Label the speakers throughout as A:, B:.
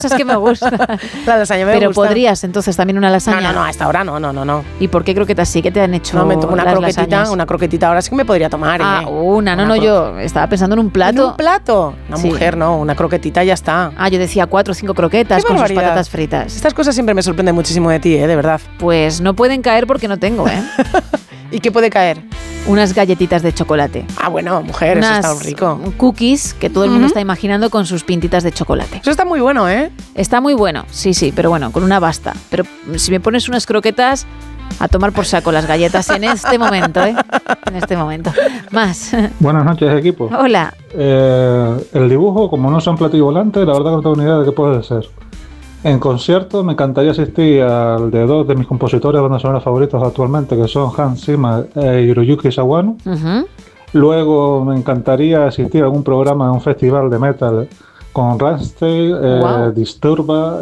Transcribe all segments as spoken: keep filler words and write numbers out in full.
A: Es que me gusta.
B: La lasaña me
A: Pero
B: gusta.
A: podrías entonces también una lasaña.
B: No, no, no, hasta ahora no, no, no, no.
A: ¿Y por qué croquetas sí que te han hecho?
B: No, me tomo una
A: las
B: croquetita,
A: lasañas?
B: una croquetita ahora sí que me podría tomar.
A: Ah,
B: ¿eh?
A: una, no,
B: Una
A: no,
B: cro-
A: yo estaba pensando en un plato.
B: ¿En un plato? Una
A: Sí.
B: mujer, no, una croquetita ya está.
A: Ah, yo decía cuatro o cinco croquetas
B: ¡Qué
A: con sus
B: barbaridad!
A: patatas fritas.
B: Estas cosas siempre me sorprenden muchísimo de ti, ¿eh? De verdad.
A: Pues no pueden caer porque no tengo, ¿eh?
B: ¿Y qué puede caer?
A: Unas galletitas de chocolate.
B: Ah, bueno, mujer,
A: Unas
B: eso está rico.
A: cookies que todo el mundo
B: Ujú.
A: está imaginando con sus pintitas de chocolate.
B: Eso está muy bueno, ¿eh?
A: Está muy bueno, sí, sí, pero bueno, con una basta. Pero si me pones unas croquetas, a tomar por saco las galletas en este momento, ¿eh? En este momento. Más.
C: Buenas noches, equipo.
A: Hola.
C: Eh, el dibujo, como no son platillo volante, la verdad que no tengo ni idea de qué puede ser. En concierto me encantaría asistir al de dos de mis compositores bandas sonoras favoritos actualmente, que son Hans Zimmer e Hiroyuki Sawano.
A: Uh-huh.
C: Luego me encantaría asistir a algún programa en un festival de metal con Rammstein, eh,
A: Wow.
C: Disturba,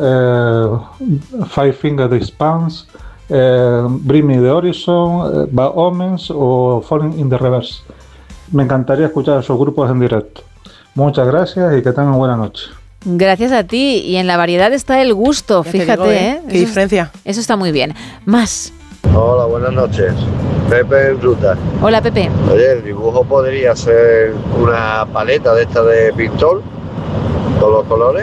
C: eh, Five Finger Dispense, eh, Bring Me the Horizon, eh, Bad Omens o Falling in the Reverse. Me encantaría escuchar esos grupos en directo. Muchas gracias y que tengan buena noche.
A: Gracias a ti. Y en la variedad está el gusto,
B: Ya te
A: fíjate,
B: digo,
A: ¿eh?
B: Qué
A: Eso-
B: diferencia.
A: Eso está muy bien. Más.
D: Hola, buenas noches. Pepe en Ruta.
A: Hola, Pepe.
D: Oye, el dibujo podría ser una paleta de esta de pintor con los colores.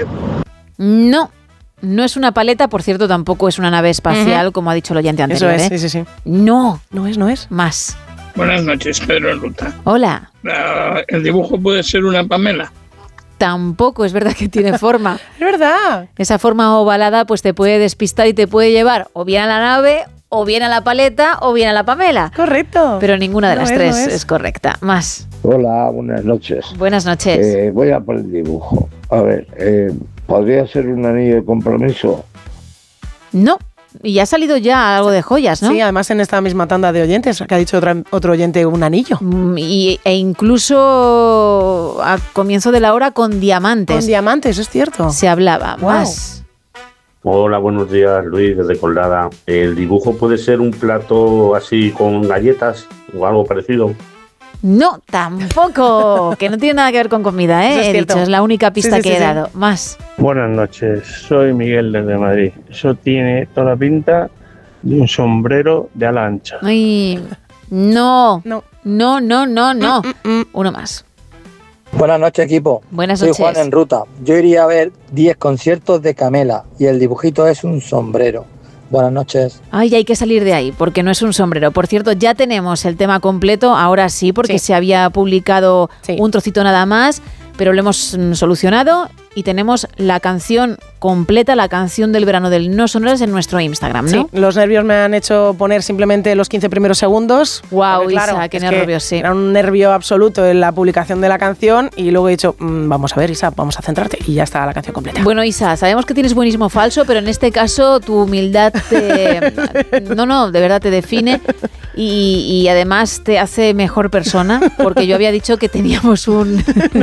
A: No, no es una paleta, por cierto, tampoco es una nave espacial, como ha dicho el oyente
B: Eso
A: anterior.
B: es,
A: ¿eh?
B: sí, sí, sí.
A: No,
B: No es, no es.
A: más.
E: Buenas noches, Pedro en Ruta.
A: Hola.
E: Ah, el dibujo puede ser una Pamela.
A: Tampoco es verdad que tiene forma.
B: Es verdad.
A: Esa forma ovalada pues te puede despistar y te puede llevar o bien a la nave, o bien a la paleta, o bien a la Pamela.
B: Correcto.
A: Pero ninguna de
B: No
A: las
B: es,
A: tres
B: no
A: es.
B: es.
A: correcta. Más.
D: Hola, buenas noches.
A: Buenas noches.
D: Eh, voy a por el dibujo. A ver, eh, ¿podría ser un anillo de compromiso?
A: No. Y ya ha salido ya algo de joyas, ¿no?
B: Sí, además en esta misma tanda de oyentes, que ha dicho otra- otro oyente, un anillo.
A: Mm, Y, e incluso a comienzo de la hora con diamantes.
B: Con diamantes, es cierto.
A: Se hablaba.
B: Wow.
A: Más.
F: Hola, buenos días, Luis, desde Colada. ¿El dibujo puede ser un plato así con galletas o algo parecido?
A: No, tampoco. Que no tiene nada que ver con comida, ¿eh?
B: Eso es
A: He
B: cierto.
A: dicho, es la única pista
B: Sí, sí,
A: que
B: sí,
A: he
B: sí.
A: dado. Más.
G: Buenas noches, soy Miguel desde Madrid. Eso tiene toda la pinta de un sombrero de ala ancha.
A: Ay, no.
B: No.
A: No, no, no, no.
B: Mm, mm.
A: Uno más.
H: Buenas noches, equipo.
A: Buenas
H: Soy
A: noches.
H: Juan en Ruta. Yo iría a ver diez conciertos de Camela y el dibujito es un sombrero. Buenas noches.
A: Ay, hay que salir de ahí, porque no es un sombrero. Por cierto, ya tenemos el tema completo, ahora sí, porque
B: Sí.
A: se había publicado
B: Sí.
A: un trocito nada más, pero lo hemos mm, solucionado y tenemos la canción completa, la canción del verano del No Sonoras en nuestro Instagram, ¿no?
B: Sí, los nervios me han hecho poner simplemente los quince primeros segundos.
A: Guau,
B: Porque,
A: Isa, qué
B: es que
A: nervios, sí.
B: Era un nervio absoluto en la publicación de la canción y luego he dicho, mm, vamos a ver, Isa, vamos a centrarte y ya está la canción completa.
A: Bueno, Isa, sabemos que tienes buenismo falso, pero en este caso tu humildad te... No, no, de verdad te define y, y además te hace mejor persona, porque yo había dicho que teníamos un,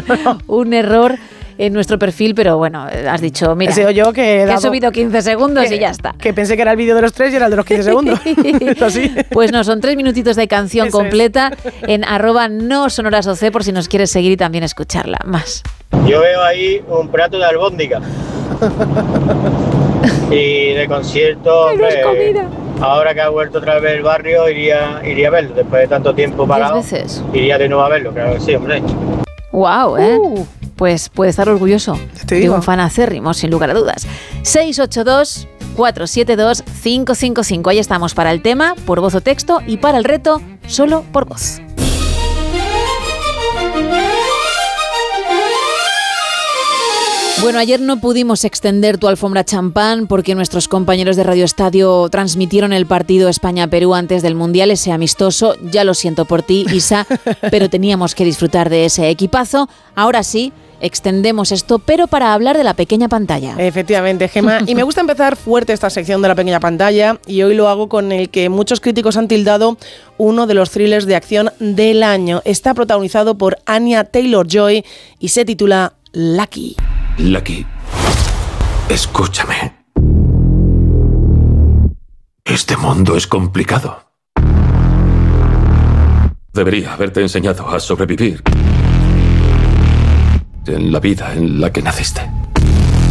A: un error en nuestro perfil, pero bueno, has dicho, mira,
B: He sido yo que he,
A: que he
B: dado-
A: subido quince segundos
B: que-
A: y ya está.
B: Que pensé que era el vídeo de los tres y era el de los quince segundos. Es así.
A: Pues no, son tres minutitos de canción
B: Eso es.
A: completa en arroba no sonoras oc por si nos quieres seguir y también escucharla. Más.
I: Yo veo ahí un plato de albóndiga. Y de concierto,
A: Pero es
I: hombre,
A: comida.
I: ahora que ha vuelto otra vez el barrio, iría, iría a verlo. Después de tanto tiempo
A: Diez
I: parado,
A: veces.
I: iría de nuevo a verlo, claro que sí, hombre.
A: Wow, ¿eh?
B: Uh.
A: Pues puede estar orgulloso
B: te
A: de
B: digo.
A: un fan acérrimo, sin lugar a dudas. seis ocho dos, cuatro siete dos, cinco cinco cinco. Ahí estamos para el tema, por voz o texto, y para el reto, solo por voz. Bueno, ayer no pudimos extender tu alfombra champán porque nuestros compañeros de Radio Estadio transmitieron el partido España-Perú antes del Mundial, ese amistoso. Ya lo siento por ti, Isa, pero teníamos que disfrutar de ese equipazo. Ahora sí, extendemos esto, pero para hablar de la pequeña pantalla.
B: Efectivamente, Gemma. Y me gusta empezar fuerte esta sección de la pequeña pantalla y hoy lo hago con el que muchos críticos han tildado uno de los thrillers de acción del año. Está protagonizado por Anya Taylor-Joy y se titula Lucky.
J: Lucky, escúchame. Este mundo es complicado. Debería haberte enseñado a sobrevivir en la vida en la que naciste.